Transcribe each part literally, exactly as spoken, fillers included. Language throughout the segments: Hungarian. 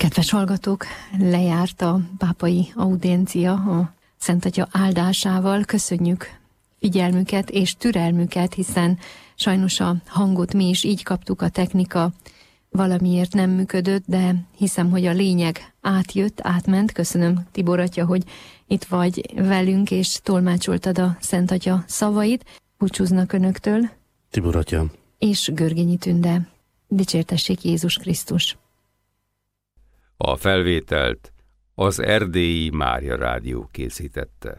Kedves hallgatók, lejárt a pápai audiencia a Szent Atya áldásával. Köszönjük figyelmüket és türelmüket, hiszen sajnos a hangot mi is így kaptuk, a technika valamiért nem működött, de hiszem, hogy a lényeg átjött, átment. Köszönöm, Tibor atya, hogy itt vagy velünk, és tolmácsoltad a Szent Atya szavait. Búcsúznak önöktől Tibor atya és Görgényi Tünde. Dicsértessék Jézus Krisztus! A felvételt az Erdélyi Mária Rádió készítette.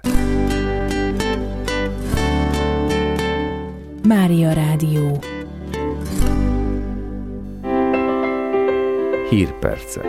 Mária Rádió. Hírpercek.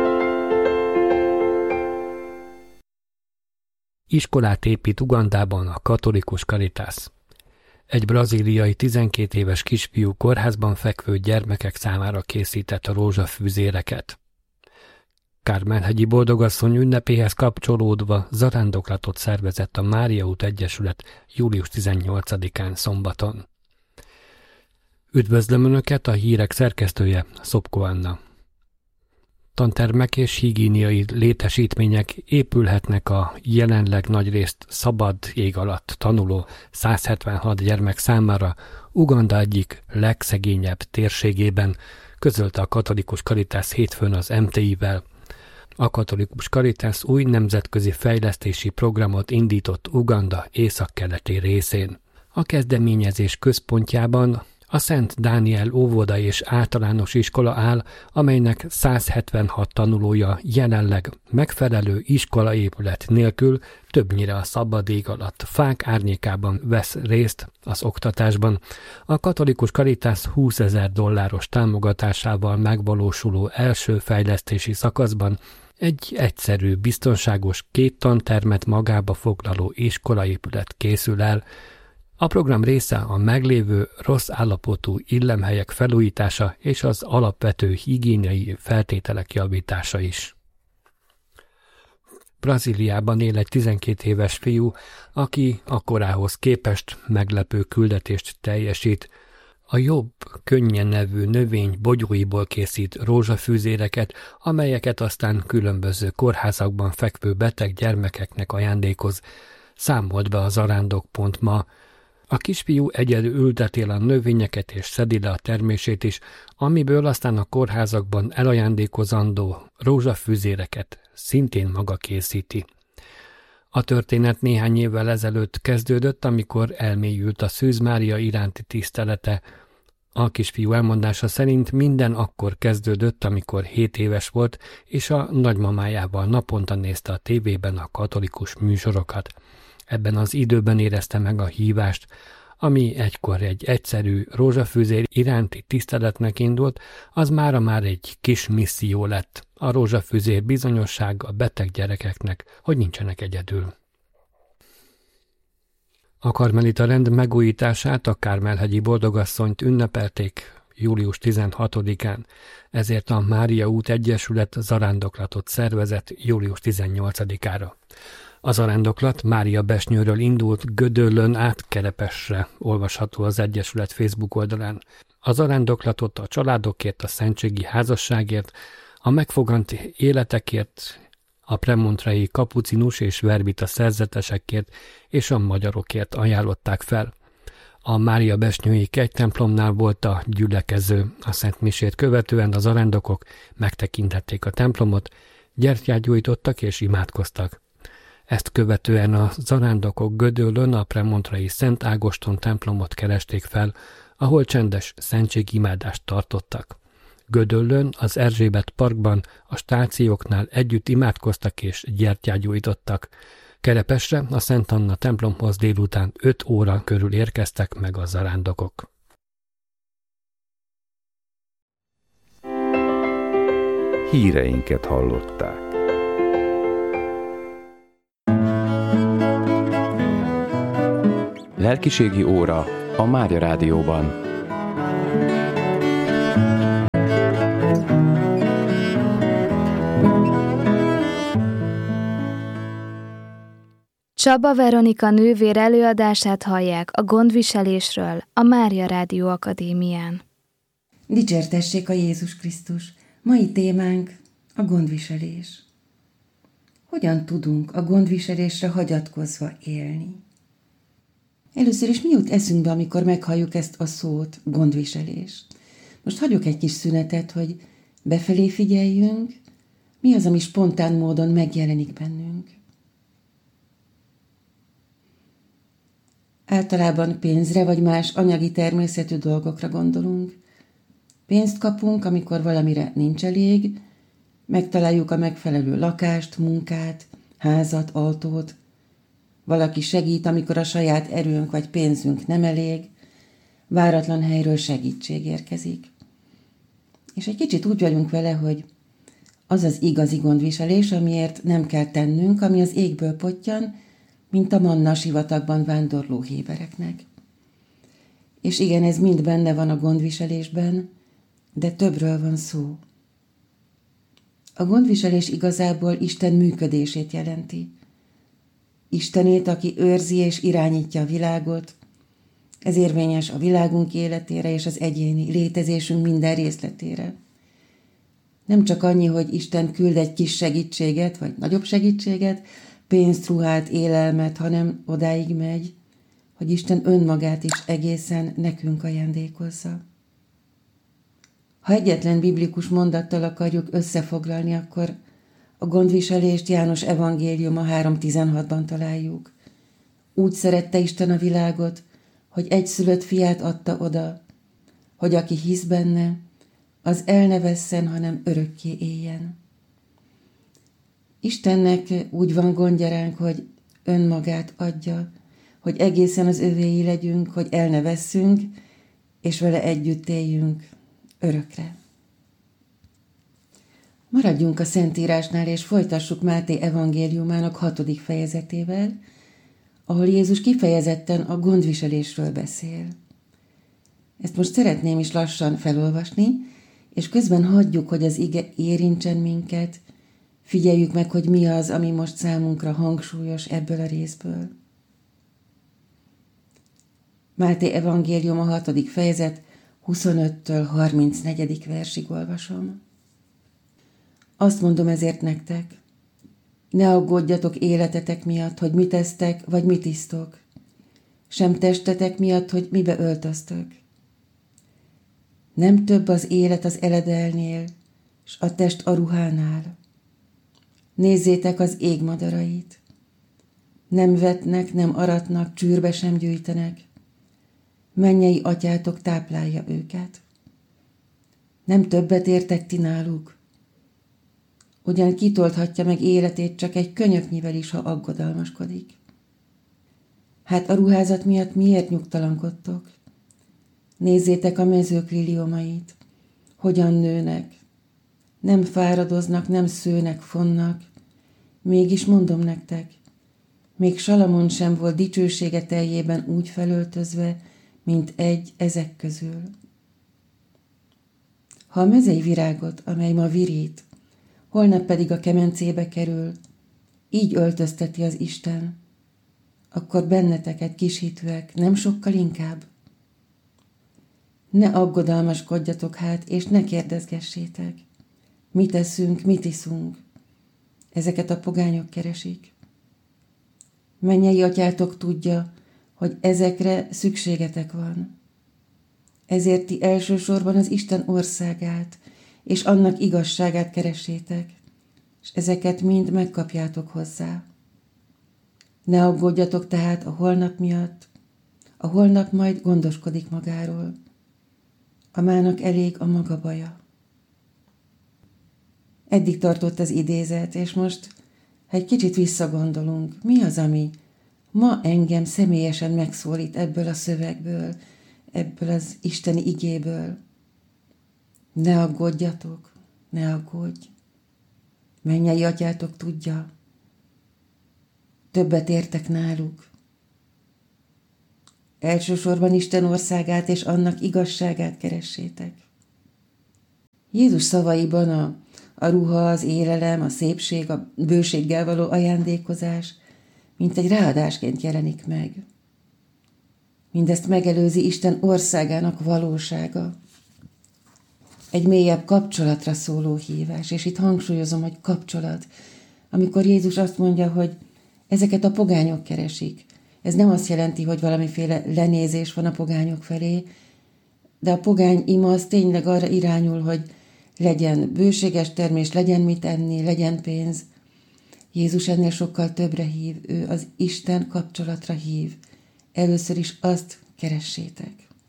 Iskolát épít Ugandában a katolikus Caritas. Egy brazíliai tizenkét éves kisfiú kórházban fekvő gyermekek számára készített rózsafűzéreket. Kármán-hegyi Boldogasszony ünnepéhez kapcsolódva zarándoklatot szervezett a Mária út Egyesület július tizennyolcadikán szombaton. Üdvözlöm Önöket, a hírek szerkesztője Szopko Anna. Tantermek és higiéniai létesítmények épülhetnek a jelenleg nagyrészt szabad ég alatt tanuló száz hetvenhat gyermek számára Uganda egyik legszegényebb térségében, közölte a katolikus Caritas hétfőn az em té i-vel. A katolikus Caritas új nemzetközi fejlesztési programot indított Uganda északkeleti részén. A kezdeményezés központjában a Szent Dániel óvoda és általános iskola áll, amelynek száz hetvenhat tanulója jelenleg megfelelő iskolaépület nélkül többnyire a szabad ég alatt fák árnyékában vesz részt az oktatásban. A katolikus Caritas húszezer dolláros támogatásával megvalósuló első fejlesztési szakaszban egy egyszerű, biztonságos két tantermet magába foglaló iskolaépület készül el. A program része a meglévő rossz állapotú illemhelyek felújítása és az alapvető higiéniai feltételek javítása is. Brazíliában él egy tizenkét éves fiú, aki a korához képest meglepő küldetést teljesít. A Jobb könnyen nevű növény bogyóiból készít rózsafűzéreket, amelyeket aztán különböző kórházakban fekvő beteg gyermekeknek ajándékoz, számolt be a zarándok pont ma. A kisfiú egyedül ülteti el a növényeket és szedi le a termését is, amiből aztán a kórházakban elajándékozandó rózsafűzéreket szintén maga készíti. A történet néhány évvel ezelőtt kezdődött, amikor elmélyült a Szűz Mária iránti tisztelete. A kisfiú elmondása szerint minden akkor kezdődött, amikor hét éves volt, és a nagymamájával naponta nézte a tévében a katolikus műsorokat. Ebben az időben érezte meg a hívást, ami egykor egy egyszerű rózsafűzér iránti tiszteletnek indult, az mára már egy kis misszió lett. A rózsafűzér bizonyosság a beteg gyerekeknek, hogy nincsenek egyedül. A karmelita rend megújítását, a Kármán-hegyi Boldogasszonyt ünnepelték július tizenhatodikán, ezért a Mária út Egyesület zarándoklatot szervezett július tizennyolcadikára. A zarándoklat Mária Besnyőről indult Gödöllön át Kerepesre, olvasható az Egyesület Facebook oldalán. A zarándoklatot a családokért, a szentségi házasságért, a megfogant életekért, a premontrai kapucinus és verbita szerzetesekért és a magyarokért ajánlották fel. A Mária Besnyői kegytemplomnál volt a gyülekező. A Szent Misét követően a zarándokok megtekintették a templomot, gyertyát gyújtottak és imádkoztak. Ezt követően a zarándokok Gödöllön a premontrai Szent Ágoston templomot keresték fel, ahol csendes szentségimádást tartottak. Gödöllön, az Erzsébet parkban a stációknál együtt imádkoztak és gyertyát gyújtottak. Kerepesre, a Szent Anna templomhoz délután öt óra körül érkeztek meg a zarándokok. Híreinket hallották. Lelkiségi óra a Mária Rádióban. Csaba Veronika nővér előadását hallják a gondviselésről a Mária Rádió Akadémián. Dicsértessék a Jézus Krisztus! Mai témánk A gondviselés. Hogyan tudunk a gondviselésre hagyatkozva élni? Először is mi jut eszünkbe, amikor meghalljuk ezt a szót, gondviselés? Most hagyjuk egy kis szünetet, hogy befelé figyeljünk, mi az, ami spontán módon megjelenik bennünk. Általában pénzre vagy más anyagi természetű dolgokra gondolunk. Pénzt kapunk, amikor valamire nincs elég, megtaláljuk a megfelelő lakást, munkát, házat, autót. Valaki segít, amikor a saját erőnk vagy pénzünk nem elég, váratlan helyről segítség érkezik. És egy kicsit úgy vagyunk vele, hogy az az igazi gondviselés, amiért nem kell tennünk, ami az égből pottyan, mint a manna sivatagban vándorló hébereknek. És igen, ez mind benne van a gondviselésben, de többről van szó. A gondviselés igazából Isten működését jelenti. Istenét, aki őrzi és irányítja a világot, ez érvényes a világunk életére és az egyéni létezésünk minden részletére. Nem csak annyi, hogy Isten küld egy kis segítséget, vagy nagyobb segítséget, pénzt, ruhát, élelmet, hanem odáig megy, hogy Isten önmagát is egészen nekünk ajándékozza. Ha egyetlen biblikus mondattal akarjuk összefoglalni, akkor a gondviselést János evangéliuma három tizenhatban találjuk. Úgy szerette Isten a világot, hogy egyszülött fiát adta oda, hogy aki hisz benne, az el ne vesszen, hanem örökké éljen. Istennek úgy van gondja ránk, hogy önmagát adja, hogy egészen az övéi legyünk, hogy el ne vesszünk, és vele együtt éljünk örökre. Maradjunk a Szentírásnál, és folytassuk Máté evangéliumának hatodik fejezetével, ahol Jézus kifejezetten a gondviselésről beszél. Ezt most szeretném is lassan felolvasni, és közben hagyjuk, hogy az ige érintsen minket, figyeljük meg, hogy mi az, ami most számunkra hangsúlyos ebből a részből. Máté evangélium a hatodik fejezet huszonöttől harmincnegyedik versig olvasom. Azt mondom ezért nektek, ne aggódjatok életetek miatt, hogy mit esztek, vagy mit isztok, sem testetek miatt, hogy mibe öltöztök. Nem több az élet az eledelnél, s a test a ruhánál. Nézzétek az ég madarait. Nem vetnek, nem aratnak, csűrbe sem gyűjtenek. Mennyei atyátok táplálja őket. Nem többet értek ti náluk. Ugyan kitolthatja meg életét csak egy könyöknyivel is, ha aggodalmaskodik. Hát a ruházat miatt miért nyugtalankodtok? Nézzétek a mezők liliomait, hogyan nőnek. Nem fáradoznak, nem szőnek, fonnak. Mégis mondom nektek, még Salamon sem volt dicsősége teljében úgy felöltözve, mint egy ezek közül. Ha a mezei virágot, amely ma virít, holnap pedig a kemencébe kerül, így öltözteti az Isten, akkor benneteket kishitűek nem sokkal inkább. Ne aggodalmaskodjatok hát, és ne kérdezgessétek. Mit eszünk, mit iszunk? Ezeket a pogányok keresik. Mennyei atyátok tudja, hogy ezekre szükségetek van. Ezért ti elsősorban az Isten országát és annak igazságát keressétek, és ezeket mind megkapjátok hozzá. Ne aggódjatok tehát a holnap miatt, a holnap majd gondoskodik magáról. A mának elég a maga baja. Eddig tartott az idézet, és most, ha egy kicsit visszagondolunk, mi az, ami ma engem személyesen megszólít ebből a szövegből, ebből az isteni igéből? Ne aggódjatok, ne aggódj. Mennyei atyátok tudja, többet értek náluk. Elsősorban Isten országát és annak igazságát keressétek. Jézus szavaiban a, a ruha, az élelem, a szépség, a bőséggel való ajándékozás mint egy ráadásként jelenik meg. Mindezt megelőzi Isten országának valósága. egy mélyebb kapcsolatra szóló hívás, és itt hangsúlyozom, hogy kapcsolat. Amikor Jézus azt mondja, hogy ezeket a pogányok keresik. Ez nem azt jelenti, hogy valamiféle lenézés van a pogányok felé, de a pogány ima az tényleg arra irányul, hogy legyen bőséges termés, legyen mit enni, legyen pénz. Jézus ennél sokkal többre hív, ő az Isten kapcsolatra hív. Először is azt keressétek.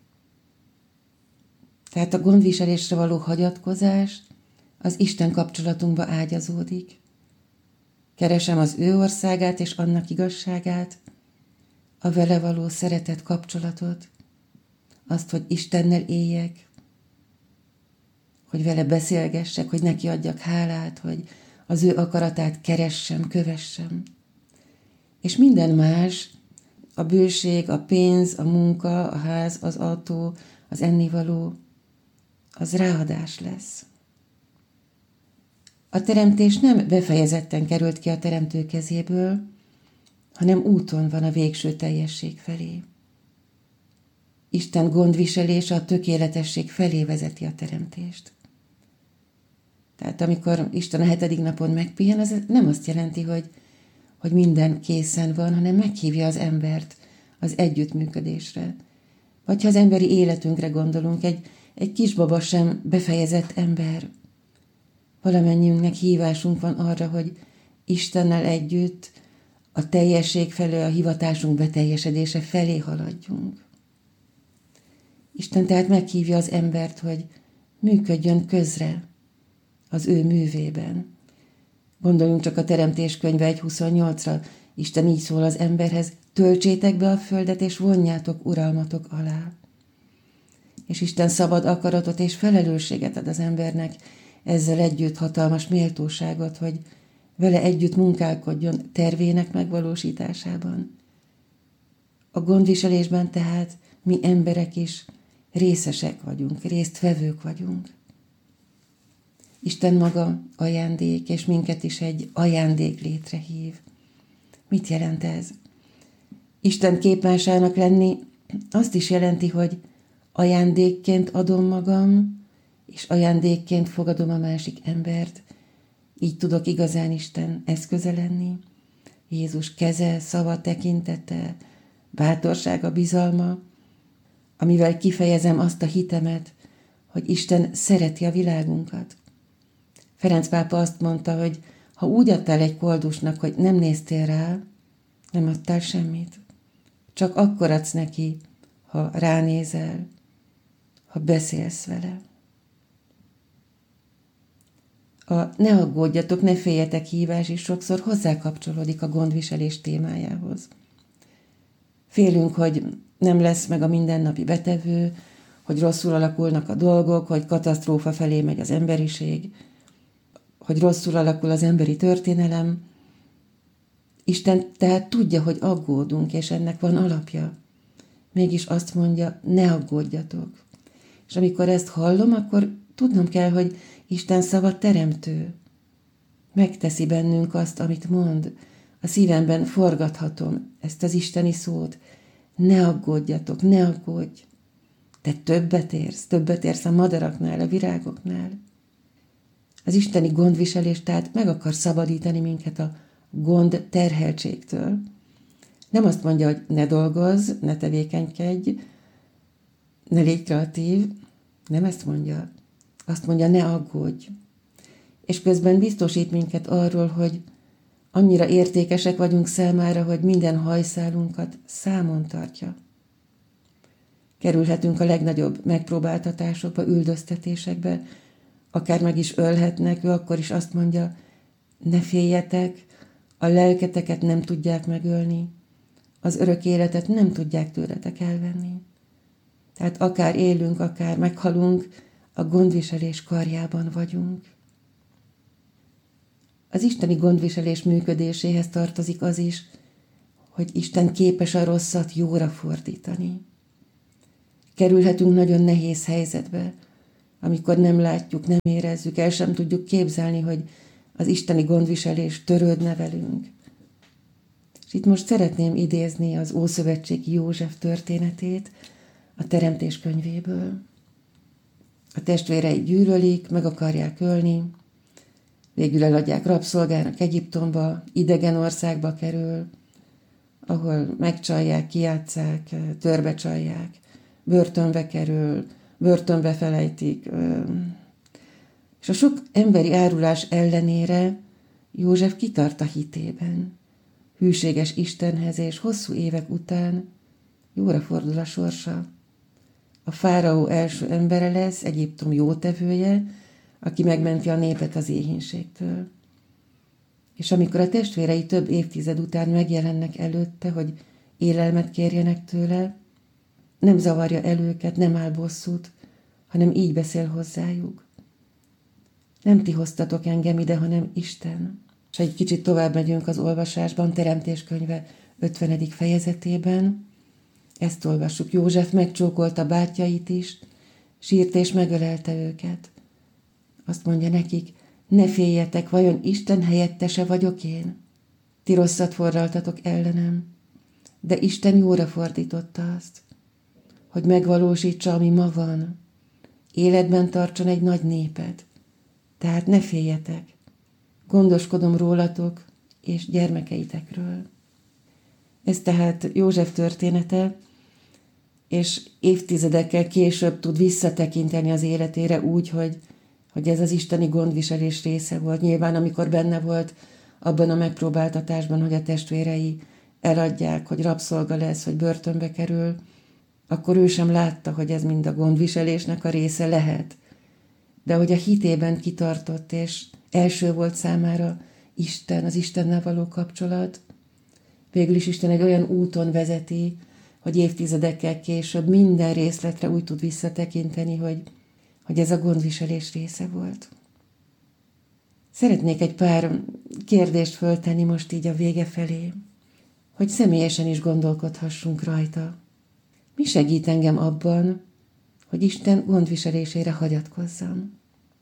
Tehát a gondviselésre való hagyatkozás az Isten kapcsolatunkba ágyazódik. Keresem az ő országát és annak igazságát, a vele való szeretet kapcsolatot, azt, hogy Istennel éljek, hogy vele beszélgessek, hogy neki adjak hálát, hogy az ő akaratát keressem, kövessem. És minden más, a bőség, a pénz, a munka, a ház, az autó, az ennivaló, az ráadás lesz. A teremtés nem befejezetten került ki a teremtő kezéből, hanem úton van a végső teljesség felé. Isten gondviselése a tökéletesség felé vezeti a teremtést. Tehát amikor Isten a hetedik napon megpihen, az nem azt jelenti, hogy, hogy minden készen van, hanem meghívja az embert az együttműködésre. Vagy ha az emberi életünkre gondolunk, egy, egy kisbaba sem befejezett ember. Valamennyiünknek hívásunk van arra, hogy Istennel együtt a teljesség felé, a hivatásunk beteljesedése felé haladjunk. Isten tehát meghívja az embert, hogy működjön közre az ő művében. Gondoljunk csak a Teremtés könyve egy huszonnyolcra. Isten így szól az emberhez, töltsétek be a földet, és vonjátok uralmatok alá. És Isten szabad akaratot és felelősséget ad az embernek, ezzel együtt hatalmas méltóságot, hogy vele együtt munkálkodjon tervének megvalósításában. A gondviselésben tehát mi emberek is részesek vagyunk, résztvevők vagyunk. Isten maga ajándék, és minket is egy ajándék létre hív. Mit jelent ez? Isten képmásának lenni azt is jelenti, hogy ajándékként adom magam, és ajándékként fogadom a másik embert. Így tudok igazán Isten eszköze lenni. Jézus keze, szava, tekintete, bátorsága, bizalma, amivel kifejezem azt a hitemet, hogy Isten szereti a világunkat. Ferenc pápa azt mondta, hogy ha úgy adtál egy koldusnak, hogy nem néztél rá, nem adtál semmit. Csak akkor adsz neki, ha ránézel, ha beszélsz vele. A ne aggódjatok, ne féljetek hívás is sokszor hozzákapcsolódik a gondviselés témájához. Félünk, hogy nem lesz meg a mindennapi betevő, hogy rosszul alakulnak a dolgok, hogy katasztrófa felé megy az emberiség, hogy rosszul alakul az emberi történelem. Isten tehát tudja, hogy aggódunk, és ennek van alapja. Mégis azt mondja, ne aggódjatok. És amikor ezt hallom, akkor tudnom kell, hogy Isten szava teremtő. Megteszi bennünk azt, amit mond. A szívemben forgathatom ezt az isteni szót. Ne aggódjatok, ne aggódj. Te többet érsz, többet érsz a madaraknál, a virágoknál. Az isteni gondviselés tehát meg akar szabadítani minket a gond terheltségtől. Nem azt mondja, hogy ne dolgozz, ne tevékenykedj, ne légy kreatív. Nem ezt mondja. Azt mondja, ne aggódj. És közben biztosít minket arról, hogy annyira értékesek vagyunk számára, hogy minden hajszálunkat számon tartja. Kerülhetünk a legnagyobb megpróbáltatásokba, üldöztetésekbe, akár meg is ölhetnek, ő akkor is azt mondja, ne féljetek, a lelketeket nem tudják megölni, az örök életet nem tudják tőletek elvenni. Tehát akár élünk, akár meghalunk, a gondviselés karjában vagyunk. Az isteni gondviselés működéséhez tartozik az is, hogy Isten képes a rosszat jóra fordítani. Kerülhetünk nagyon nehéz helyzetbe, amikor nem látjuk, nem érezzük, el sem tudjuk képzelni, hogy az isteni gondviselés törődne velünk. És itt most szeretném idézni az ószövetségi József történetét a Teremtés könyvéből. A testvérei gyűlölik, meg akarják ölni, végül eladják rabszolgának Egyiptomba, idegen országba kerül, ahol megcsalják, kijátszák, törbecsalják, börtönbe kerül, börtönbe felejtik. És a sok emberi árulás ellenére József kitart a hitében. Hűséges Istenhez, és hosszú évek után jóra fordul a sorsa. A fáraó első embere lesz, Egyiptom jótevője, aki megmenti a népet az éhínségtől. És amikor a testvérei több évtized után megjelennek előtte, hogy élelmet kérjenek tőle, nem zavarja el őket, nem áll bosszút, hanem így beszél hozzájuk. Nem ti hoztatok engem ide, hanem Isten. És egy kicsit tovább megyünk az olvasásban, Teremtés könyve ötvenedik fejezetében. Ezt olvassuk. József megcsókolta bátyjait is, sírt és megölelte őket. Azt mondja nekik, ne féljetek, vajon Isten helyettese vagyok én? Ti rosszat forraltatok ellenem, de Isten jóra fordította azt, hogy megvalósítsa, ami ma van. Életben tartson egy nagy népet. Tehát ne féljetek, gondoskodom rólatok és gyermekeitekről. Ez tehát József története, és évtizedekkel később tud visszatekinteni az életére úgy, hogy, hogy ez az isteni gondviselés része volt. Nyilván, amikor benne volt abban a megpróbáltatásban, hogy a testvérei eladják, hogy rabszolga lesz, hogy börtönbe kerül, akkor ő sem látta, hogy ez mind a gondviselésnek a része lehet. De hogy a hitében kitartott, és első volt számára Isten, az Istennel való kapcsolat, végül is Isten egy olyan úton vezeti, hogy évtizedekkel később minden részletre úgy tud visszatekinteni, hogy, hogy ez a gondviselés része volt. Szeretnék egy pár kérdést föltenni most így a vége felé, hogy személyesen is gondolkodhassunk rajta. Mi segít engem abban, hogy Isten gondviselésére hagyatkozzam?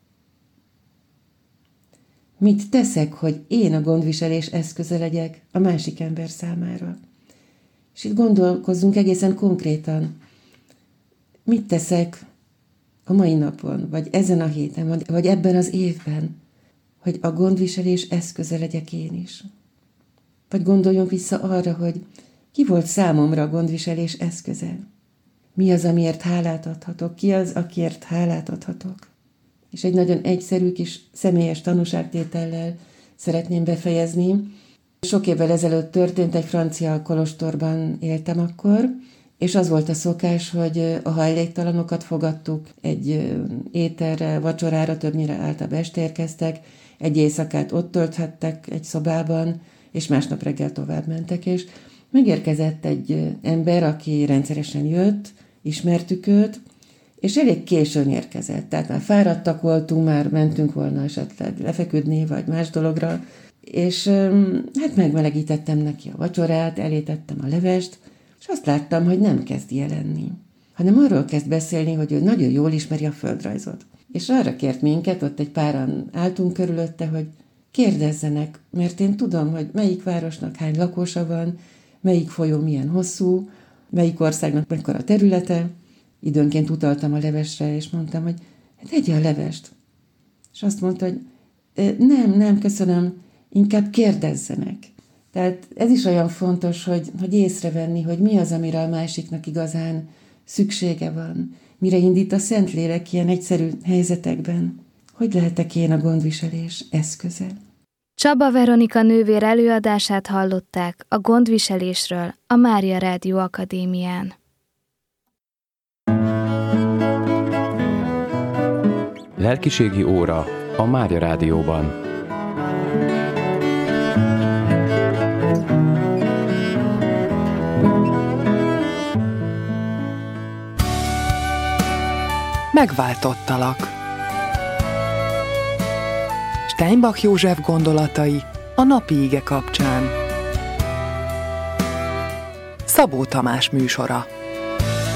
Mit teszek, hogy én a gondviselés eszköze legyek a másik ember számára? És itt gondolkozzunk egészen konkrétan. Mit teszek a mai napon, vagy ezen a héten, vagy ebben az évben, hogy a gondviselés eszköze legyek én is? Vagy gondoljunk vissza arra, hogy ki volt számomra a gondviselés eszköze? Mi az, amiért hálát adhatok? Ki az, akiért hálát adhatok? És egy nagyon egyszerű kis személyes tanúságtétellel szeretném befejezni. Sok évvel ezelőtt történt, egy francia kolostorban éltem akkor, és az volt a szokás, hogy a hajléktalanokat fogadtuk egy ételre, vacsorára, többnyire általában este érkeztek, egy éjszakát ott tölthettek egy szobában, és másnap reggel tovább mentek, és megérkezett egy ember, aki rendszeresen jött, ismertük őt, és elég későn érkezett. Tehát már fáradtak voltunk, már mentünk volna esetleg lefeküdni, vagy más dologra, és hát megmelegítettem neki a vacsorát, elétettem a levest, és azt láttam, hogy nem kezd jelenni, hanem arról kezd beszélni, hogy ő nagyon jól ismeri a földrajzot. És arra kért minket, ott egy páran álltunk körülötte, hogy kérdezzenek, mert én tudom, hogy melyik városnak hány lakósa van, melyik folyó milyen hosszú, melyik országnak mekkora területe. Időnként utaltam a levesre, és mondtam, hogy tegye a levest. És azt mondta, hogy nem, nem, köszönöm, inkább kérdezzenek. Tehát ez is olyan fontos, hogy, hogy észrevenni, hogy mi az, amire a másiknak igazán szüksége van. Mire indít a Szentlélek ilyen egyszerű helyzetekben. Hogy lehetek én a gondviselés eszköze? Csaba Veronika nővér előadását hallották a gondviselésről a Mária Rádió Akadémián. Lelkiségi óra a Mária Rádióban. Megváltottalak. Steinbach József gondolatai a napi ige kapcsán. Szabó Tamás műsora.